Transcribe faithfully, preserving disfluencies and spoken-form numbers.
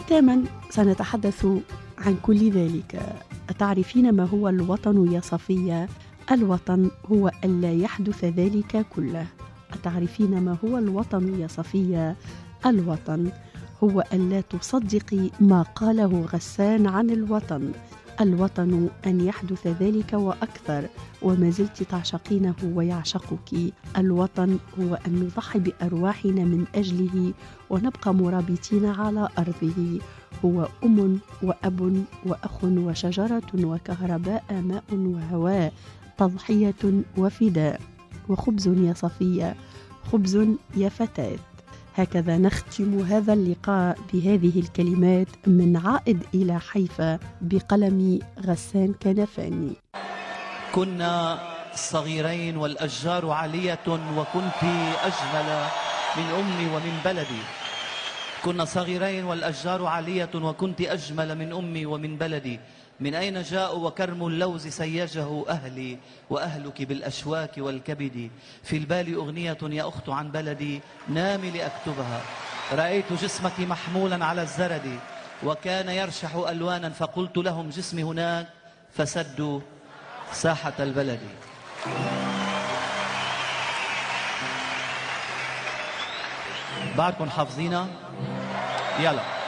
ختاما سنتحدث عن كل ذلك. أتعرفين ما هو الوطن يا صفية؟ الوطن هو ألا يحدث ذلك كله. أتعرفين ما هو الوطن يا صفية؟ الوطن هو ألا تصدقي ما قاله غسان عن الوطن. الوطن أن يحدث ذلك وأكثر وما زلت تعشقينه ويعشقك. الوطن هو أن نضحي بأرواحنا من أجله ونبقى مرابطين على أرضه. هو أم وأب وأخ وشجرة وكهرباء ماء وهواء، تضحية وفداء، وخبز يا صفية، خبز يا فتاة. هكذا نختم هذا اللقاء بهذه الكلمات من عائد إلى حيفا بقلم غسان كنفاني. كنا صغيرين والأشجار عالية وكنت أجمل من أمي ومن بلدي. كنا صغيرين والأشجار عالية وكنت أجمل من أمي ومن بلدي. من أين جاءوا وكرم اللوز سيجه أهلي وأهلك بالأشواك والكبد. في البال أغنية يا أخت عن بلدي نامي لأكتبها. رأيت جسمك محمولا على الزرد وكان يرشح ألوانا فقلت لهم جسمي هناك فسدوا ساحة البلد. بعدكم حافظينها؟ يلا.